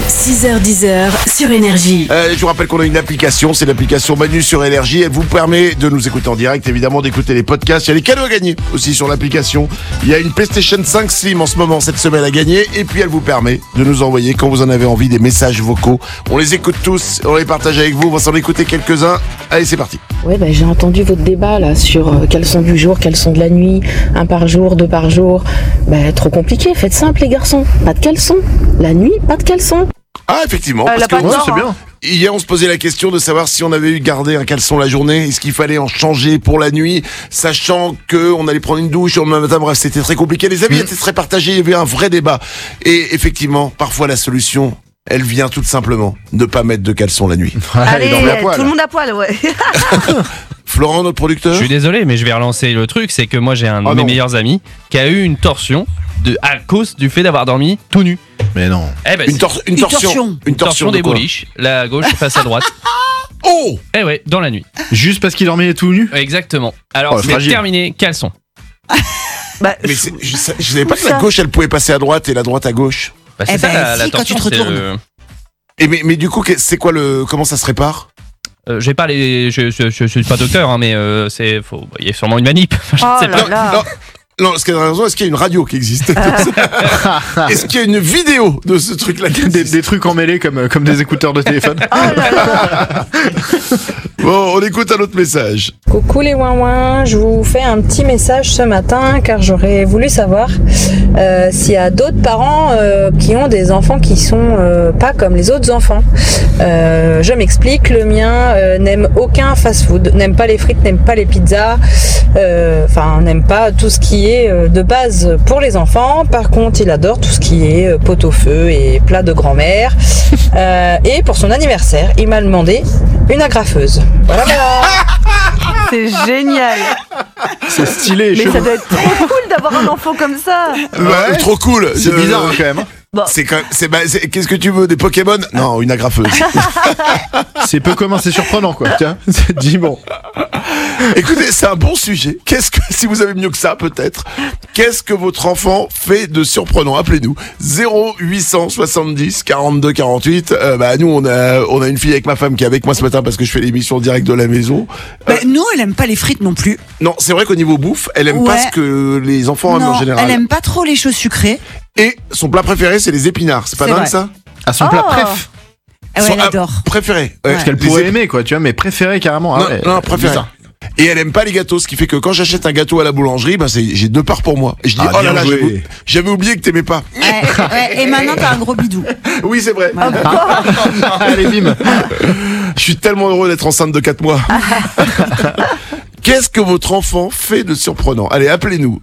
6h-10h sur Énergie. Je vous rappelle qu'on a une application, c'est l'application Manu sur Énergie. Elle vous permet de nous écouter en direct, évidemment, d'écouter les podcasts. Il y a des cadeaux à gagner aussi sur l'application. Il y a une PlayStation 5 Slim en ce moment, cette semaine à gagner. Et puis elle vous permet de nous envoyer, quand vous en avez envie, des messages vocaux. On les écoute tous, on les partage avec vous. On va s'en écouter quelques-uns. Allez, c'est parti. Ouais, j'ai entendu votre débat là sur quels sont du jour, quels sont de la nuit, 1 par jour, 2 par jour. Trop compliqué, faites simple les garçons. Pas de caleçon. La nuit, pas de caleçon. Ah, effectivement, parce que c'est bien. Hier, on se posait la question de savoir si on avait eu gardé un caleçon la journée, est-ce qu'il fallait en changer pour la nuit, sachant que on allait prendre une douche au matin. Bref, c'était très compliqué. Les avis étaient très partagés. Il y avait un vrai débat. Et effectivement, parfois la solution, elle vient tout simplement ne pas mettre de caleçon la nuit. Allez, tout tout le monde à poil, ouais. Florent, notre producteur. Je suis désolé, mais je vais relancer le truc. C'est que moi, j'ai un de mes meilleurs amis qui a eu une torsion à cause du fait d'avoir dormi tout nu. Mais non. Une torsion des de quoi? bouliches. La gauche face à droite. Oh! Eh ouais, dans la nuit. Juste parce qu'il dormait tout nu. Exactement. Alors, c'est fragile. terminé. Caleçon. Mais je savais pas que la gauche, elle pouvait passer à droite et la droite à gauche. C'est ça, la torsion. quand tu te retournes. Et mais du coup, c'est quoi comment ça se répare? J'ai pas je suis pas docteur, hein, mais il y a sûrement une manip. Je ne sais pas. Non, est-ce qu'il y a une radio qui existe? Est-ce qu'il y a une vidéo de ce truc-là? Des trucs emmêlés comme des écouteurs de téléphone. Bon, on écoute un autre message. Coucou les ouin-ouin, je vous fais un petit message ce matin car j'aurais voulu savoir s'il y a d'autres parents qui ont des enfants qui sont pas comme les autres enfants. Je m'explique, le mien n'aime aucun fast-food, n'aime pas les frites, n'aime pas les pizzas, n'aime pas tout ce qui est de base pour les enfants. Par contre, il adore tout ce qui est pot-au-feu et plat de grand-mère. Et pour son anniversaire, il m'a demandé une agrafeuse. Voilà. C'est génial. C'est stylé. Mais ça doit être trop cool d'avoir un enfant comme ça. Ouais, trop cool. C'est bizarre quand même. Bon. Qu'est-ce que tu veux, des Pokémon? Non, une agrafeuse. C'est peu commun, c'est surprenant quoi. Tiens, dis bon. Écoutez, c'est un bon sujet. Si vous avez mieux que ça, peut-être, qu'est-ce que votre enfant fait de surprenant? Appelez-nous 0870 42 48. Nous, on a une fille avec ma femme qui est avec moi ce matin parce que je fais l'émission direct de la maison. Nous, elle aime pas les frites non plus. Non, c'est vrai qu'au niveau bouffe, elle aime pas ce que les enfants aiment en général. Elle aime pas trop les choses sucrées. Et son plat préféré, c'est les épinards. C'est pas dingue ça? À son plat préf. Elle adore. Préféré. Parce qu'elle pourrait aimer quoi, tu vois, mais préféré carrément. Non, préféré. Bizarre. Et elle aime pas les gâteaux, ce qui fait que quand j'achète un gâteau à la boulangerie, j'ai 2 parts pour moi. Et je dis, oh là là, j'avais oublié que t'aimais pas. Et maintenant t'as un gros bidou. Oui, c'est vrai. Allez, bim. Je suis tellement heureux d'être enceinte de 4 mois. Qu'est-ce que votre enfant fait de surprenant? Allez, appelez-nous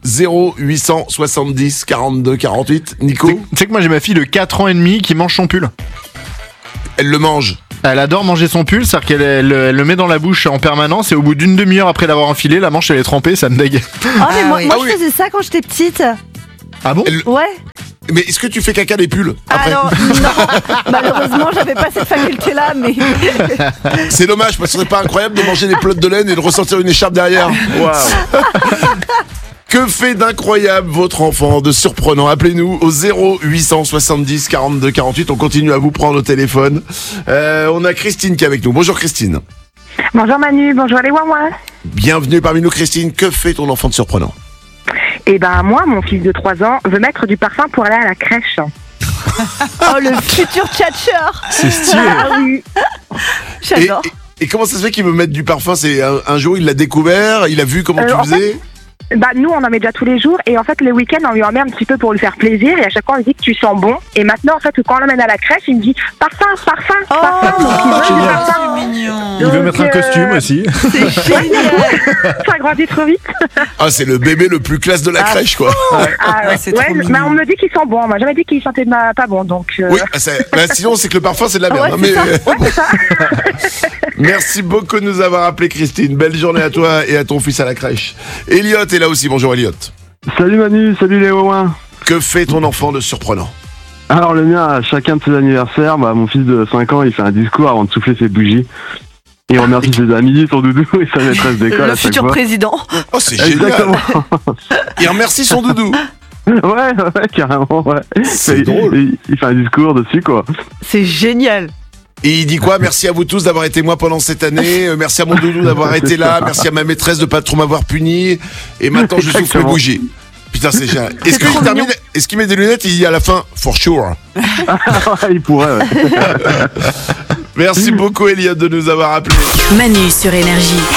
0870 42 48. Nico? Tu sais que moi j'ai ma fille de 4 ans et demi qui mange son pull. Elle le mange. Elle adore manger son pull, c'est-à-dire qu'elle le met dans la bouche en permanence et au bout d'une demi-heure après l'avoir enfilé, la manche elle est trempée, ça me dégue. Mais moi je faisais ça quand j'étais petite. Ah bon? Ouais. Mais est-ce que tu fais caca des pulls après? Alors non, malheureusement j'avais pas cette faculté-là, mais c'est dommage parce que ce serait pas incroyable de manger des pelotes de laine et de ressortir une écharpe derrière. Waouh. Que fait d'incroyable votre enfant, de surprenant? Appelez-nous au 0870 42 48. On continue à vous prendre au téléphone. On a Christine qui est avec nous. Bonjour Christine. Bonjour Manu, bonjour les ouin-ouin. Bienvenue parmi nous Christine. Que fait ton enfant de surprenant? Moi, mon fils de 3 ans veut mettre du parfum pour aller à la crèche. oh le futur tchatcheur. C'est stylé. Ah oui. J'adore. Et comment ça se fait qu'il veut mettre du parfum? C'est un jour il l'a découvert, il a vu comment tu faisais? Nous on en met déjà tous les jours et en fait les week-ends on lui en met un petit peu pour lui faire plaisir et à chaque fois on lui dit que tu sens bon et maintenant en fait quand on l'emmène à la crèche il me dit parfum. Donc il veut du parfum. C'est mignon. Il veut mettre un costume aussi. C'est génial. Ça grandit trop vite. Ah c'est le bébé le plus classe de la crèche quoi. C'est trop mignon. Mais on me dit qu'il sent bon, on m'a jamais dit qu'il sentait pas bon donc. Oui, sinon c'est que le parfum c'est de la merde. C'est ça. Merci beaucoup de nous avoir appelé Christine. Belle journée à toi et à ton fils à la crèche. Elliot est là aussi. Bonjour Elliot. Salut Manu, salut les ouin. Que fait ton enfant de surprenant? Alors le mien, à chacun de ses anniversaires, mon fils de 5 ans, il fait un discours avant de souffler ses bougies. Il remercie ses amis, son doudou et sa maîtresse d'école à chaque fois. Le futur président. Oh c'est génial. Exactement. Il remercie son doudou. Ouais, carrément, ouais. C'est drôle. Il fait un discours dessus, quoi. C'est génial. Et il dit quoi? Merci à vous tous d'avoir été moi pendant cette année. Merci à mon doudou d'avoir été là. Merci à ma maîtresse de pas trop m'avoir puni. Et maintenant, je souffle les Exactement. bougies. Putain, c'est génial. Est-ce trop qu'il termine? mignon. Est-ce qu'il met des lunettes et il dit à la fin, for sure? Il pourrait, ouais. Merci beaucoup, Elliot, de nous avoir appelés. Manu sur Énergie.